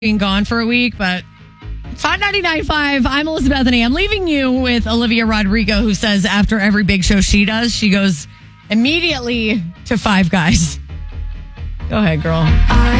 being gone for a week, but it's Hot 99.5. I'm Elizabeth Bethany. I'm leaving you with Olivia Rodrigo, who says after every big show she does, she goes immediately to Five Guys. Go ahead, girl.